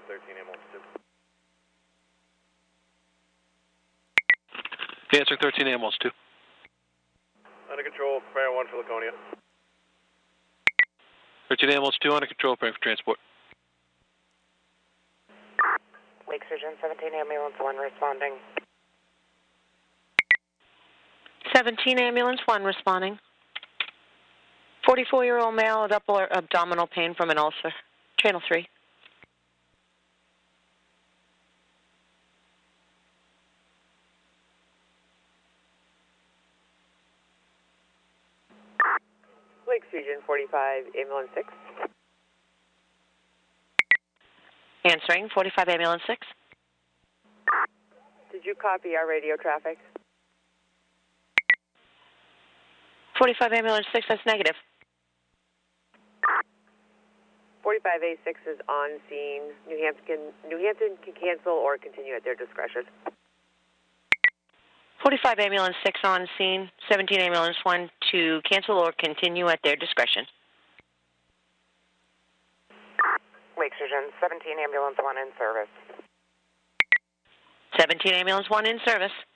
13 ambulance 2. Answer 13 ambulance 2. Under control, prepare 1 for Laconia. 13 ambulance 2 under control, preparing for transport. Lake Surgeon, 17 ambulance 1 responding. 17 ambulance 1 responding. 44-year-old male with upper abdominal pain from an ulcer. Channel 3. Lake Surgeon, 45 ambulance 6. Answering, 45 ambulance 6. Did you copy our radio traffic? 45 ambulance 6, that's negative. 45A6 is on scene. New Hampton can cancel or continue at their discretion. 45 ambulance 6 on scene. 17 ambulance 1 to cancel or continue at their discretion. Lake Surgeon, 17 ambulance 1 in service. 17 ambulance 1 in service.